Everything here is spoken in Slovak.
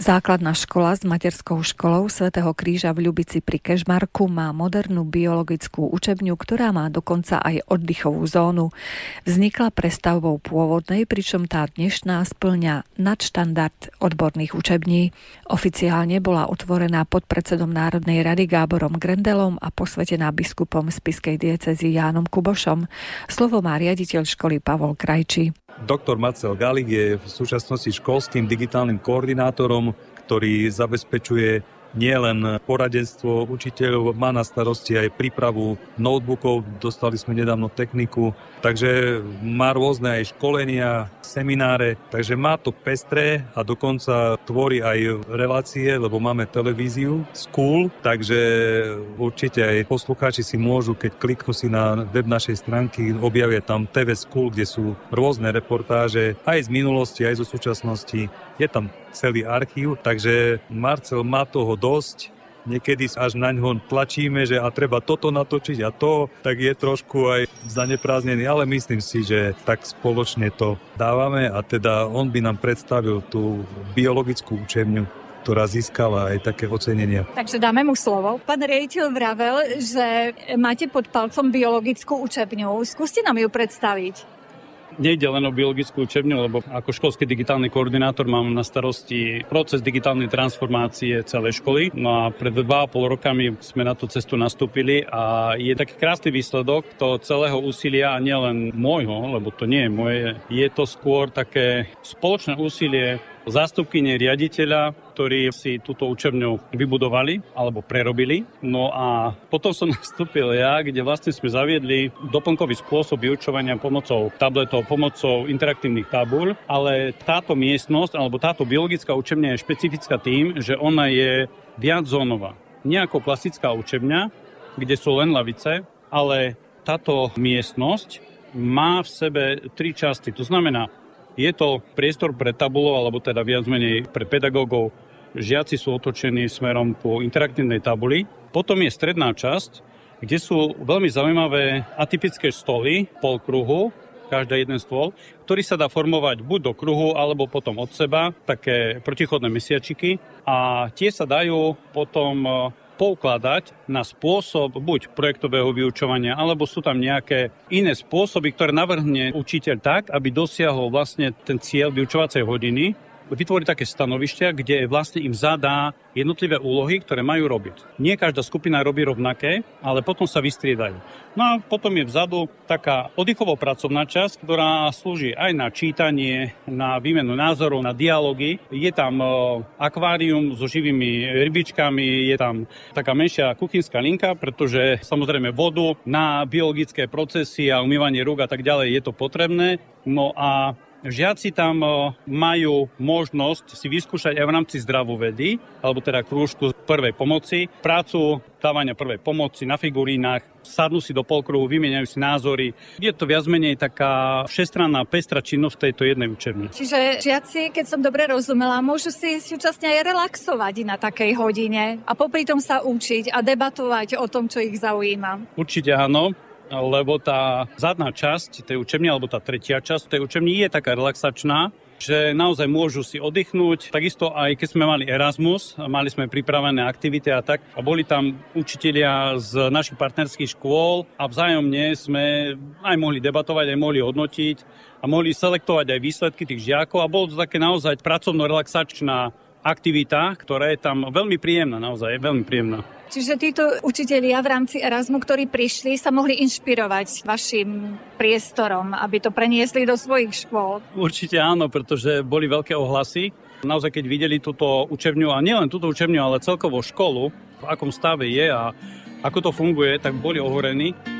Základná škola s materskou školou Svätého Kríža v Ľubici pri Kežmarku má modernú biologickú učebňu, ktorá má dokonca aj oddychovú zónu. Vznikla prestavbou pôvodnej, pričom tá dnešná spĺňa nadštandard odborných učební. Oficiálne bola otvorená podpredsedom Národnej rady Gáborom Grendelom a posvetená biskupom spišskej diecézy Jánom Kubošom. Slovo má riaditeľ školy Pavol Krajčí. Doktor Marcel Gálik je v súčasnosti školským digitálnym koordinátorom, ktorý zabezpečuje nielen poradenstvo učiteľov, má na starosti aj prípravu notebookov, dostali sme nedávno techniku, takže má rôzne aj školenia, semináre, takže má to pestré a dokonca tvorí aj relácie, lebo máme televíziu School, takže určite aj poslucháči si môžu, keď kliknú si na web našej stránky, objavia tam TV School, kde sú rôzne reportáže aj z minulosti, aj zo súčasnosti. Je tam celý archív, takže Marcel má toho dosť. Niekedy až na ňo tlačíme, že a treba toto natočiť a to, tak je trošku aj zaneprázdnený, ale myslím si, že tak spoločne to dávame a teda on by nám predstavil tú biologickú učebňu, ktorá získala aj také ocenenia. Takže dáme mu slovo. Pán riaditeľ vravel, že máte pod palcom biologickú učebňu. Skúste nám ju predstaviť. Nejde len o biologickú učebňu, lebo ako školský digitálny koordinátor mám na starosti proces digitálnej transformácie celej školy. No a pred 2,5 rokami sme na tú cestu nastúpili a je taký krásny výsledok toho celého úsilia a nielen môjho, lebo to nie je moje, je to skôr také spoločné úsilie zástupkyne riaditeľa, ktorí si túto učebňu vybudovali alebo prerobili. No a potom som nastúpil ja, kde vlastne sme zaviedli doplnkový spôsob vyučovania pomocou tabletov, pomocou interaktívnych tabuľ, ale táto miestnosť alebo táto biologická učebňa je špecifická tým, že ona je viaczónová. Nie ako klasická učebňa, kde sú len lavice, ale táto miestnosť má v sebe 3 časti. To znamená, je to priestor pre tabulo, alebo teda viac menej pre pedagógov. Žiaci sú otočení smerom po interaktívnej tabuli. Potom je stredná časť, kde sú veľmi zaujímavé atypické stoly, polkruhu, každý jeden stôl, ktorý sa dá formovať buď do kruhu, alebo potom od seba, také protichodné mesiačiky. A tie sa dajú potom poukladať na spôsob buď projektového vyučovania, alebo sú tam nejaké iné spôsoby, ktoré navrhne učiteľ tak, aby dosiahol vlastne ten cieľ vyučovacej hodiny. Vytvorí také stanovištia, kde vlastne im zadá jednotlivé úlohy, ktoré majú robiť. Nie každá skupina robí rovnaké, ale potom sa vystriedajú. No a potom je vzadu taká oddychovo-pracovná časť, ktorá slúži aj na čítanie, na výmenu názorov, na dialógy. Je tam akvárium so živými rybičkami, je tam taká menšia kuchynská linka, pretože samozrejme vodu na biologické procesy a umývanie rúk a tak ďalej je to potrebné. No a žiaci tam majú možnosť si vyskúšať aj v rámci zdravovedy, alebo teda krúžku prvej pomoci, prácu dávania prvej pomoci na figurínach, sadnú si do polkruhu, vymieňajú si názory. Je to viac menej taká všestranná pestrá činnosť v tejto jednej učebni. Čiže žiaci, keď som dobre rozumela, môžu si súčasne aj relaxovať na takej hodine a popri tom sa učiť a debatovať o tom, čo ich zaujíma. Určite áno. Lebo tá zadná časť tej učebne, alebo tá tretia časť tej učebni je taká relaxačná, že naozaj môžu si oddychnúť. Takisto aj keď sme mali Erasmus, mali sme pripravené aktivity a tak, a boli tam učitelia z našich partnerských škôl a vzájomne sme aj mohli debatovať, aj mohli hodnotiť a mohli selektovať aj výsledky tých žiakov a bolo to také naozaj pracovno-relaxačná aktivita, ktorá je tam veľmi príjemná, naozaj veľmi príjemná. Čiže títo učitelia v rámci Erasmu, ktorí prišli, sa mohli inšpirovať vašim priestorom, aby to preniesli do svojich škôl? Určite áno, pretože boli veľké ohlasy. Naozaj, keď videli túto učebňu, a nielen túto učebňu, ale celkovo školu, v akom stave je a ako to funguje, tak boli ohorení.